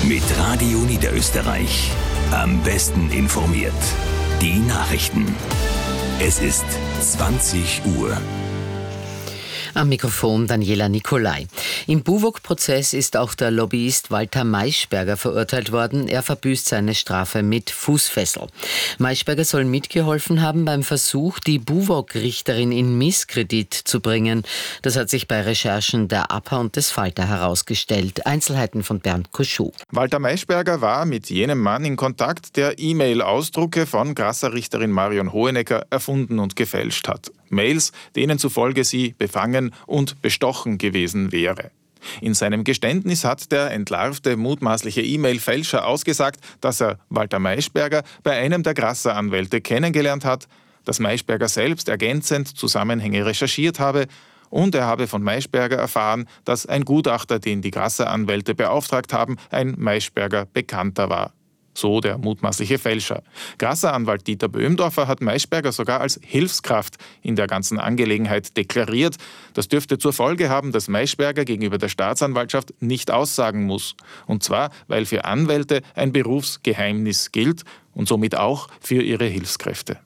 Mit Radio Niederösterreich. Am besten informiert. Die Nachrichten. Es ist 20 Uhr. Am Mikrofon Daniela Nicolai. Im Buwog-Prozess ist auch der Lobbyist Walter Maischberger verurteilt worden. Er verbüßt seine Strafe mit Fußfessel. Maischberger soll mitgeholfen haben beim Versuch, die Buwog-Richterin in Misskredit zu bringen. Das hat sich bei Recherchen der APA und des Falter herausgestellt. Einzelheiten von Bernd Kuschou. Walter Maischberger war mit jenem Mann in Kontakt, der E-Mail-Ausdrucke von Grasser-Richterin Marion Hohenecker erfunden und gefälscht hat. Mails, denen zufolge sie befangen und bestochen gewesen wäre. In seinem Geständnis hat der entlarvte mutmaßliche E-Mail-Fälscher ausgesagt, dass er Walter Maischberger bei einem der Grasser-Anwälte kennengelernt hat, dass Maischberger selbst ergänzend Zusammenhänge recherchiert habe und er habe von Maischberger erfahren, dass ein Gutachter, den die Grasser-Anwälte beauftragt haben, ein Maischberger Bekannter war. So der mutmaßliche Fälscher. Grasser-Anwalt Dieter Böhmdorfer hat Maischberger sogar als Hilfskraft in der ganzen Angelegenheit deklariert. Das dürfte zur Folge haben, dass Maischberger gegenüber der Staatsanwaltschaft nicht aussagen muss. Und zwar, weil für Anwälte ein Berufsgeheimnis gilt und somit auch für ihre Hilfskräfte.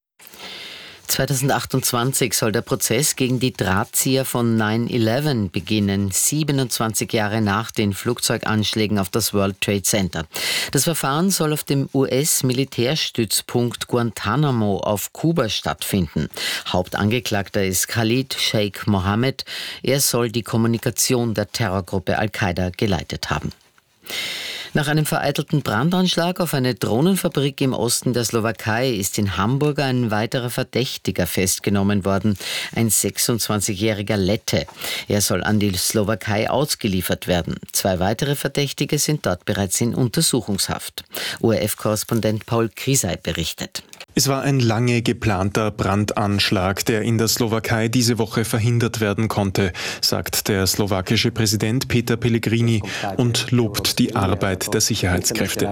2028 soll der Prozess gegen die Drahtzieher von 9/11 beginnen, 27 Jahre nach den Flugzeuganschlägen auf das World Trade Center. Das Verfahren soll auf dem US-Militärstützpunkt Guantanamo auf Kuba stattfinden. Hauptangeklagter ist Khalid Sheikh Mohammed. Er soll die Kommunikation der Terrorgruppe Al-Qaida geleitet haben. Nach einem vereitelten Brandanschlag auf eine Drohnenfabrik im Osten der Slowakei ist in Hamburg ein weiterer Verdächtiger festgenommen worden, ein 26-jähriger Lette. Er soll an die Slowakei ausgeliefert werden. 2 weitere Verdächtige sind dort bereits in Untersuchungshaft. ORF-Korrespondent Paul Krisay berichtet. Es war ein lange geplanter Brandanschlag, der in der Slowakei diese Woche verhindert werden konnte, sagt der slowakische Präsident Peter Pellegrini und lobt die Arbeit der Sicherheitskräfte.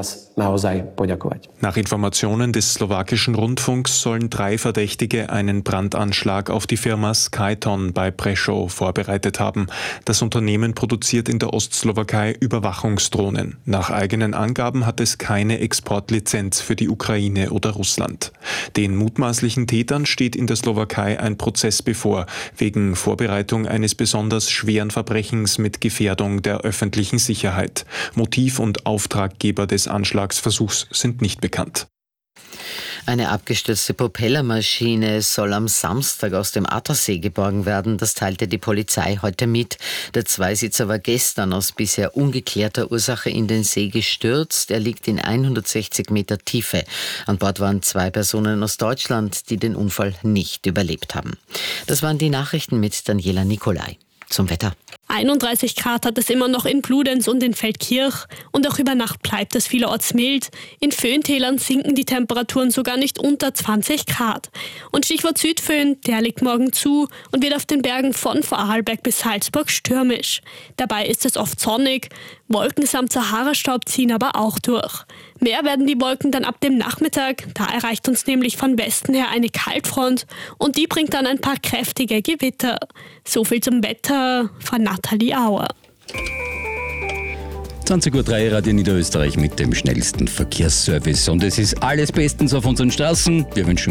Nach Informationen des slowakischen Rundfunks sollen 3 Verdächtige einen Brandanschlag auf die Firma Skyton bei Prešov vorbereitet haben. Das Unternehmen produziert in der Ostslowakei Überwachungsdrohnen. Nach eigenen Angaben hat es keine Exportlizenz für die Ukraine oder Russland. Den mutmaßlichen Tätern steht in der Slowakei ein Prozess bevor, wegen Vorbereitung eines besonders schweren Verbrechens mit Gefährdung der öffentlichen Sicherheit. Motiv und Auftraggeber des Anschlagsversuchs sind nicht bekannt. Eine abgestürzte Propellermaschine soll am Samstag aus dem Attersee geborgen werden. Das teilte die Polizei heute mit. Der Zweisitzer war gestern aus bisher ungeklärter Ursache in den See gestürzt. Er liegt in 160 Meter Tiefe. An Bord waren 2 Personen aus Deutschland, die den Unfall nicht überlebt haben. Das waren die Nachrichten mit Daniela Nicolai. Zum Wetter. 31 Grad hat es immer noch in Bludenz und in Feldkirch und auch über Nacht bleibt es vielerorts mild. In Föhntälern sinken die Temperaturen sogar nicht unter 20 Grad. Und Stichwort Südföhn, der liegt morgen zu und wird auf den Bergen von Vorarlberg bis Salzburg stürmisch. Dabei ist es oft sonnig, Wolken samt Sahara-Staub ziehen aber auch durch. Mehr werden die Wolken dann ab dem Nachmittag, da erreicht uns nämlich von Westen her eine Kaltfront und die bringt dann ein paar kräftige Gewitter. So viel zum Wetter von Nathalie Auer. 20:03 Uhr Radio Niederösterreich mit dem schnellsten Verkehrsservice. Und es ist alles bestens auf unseren Straßen. Wir wünschen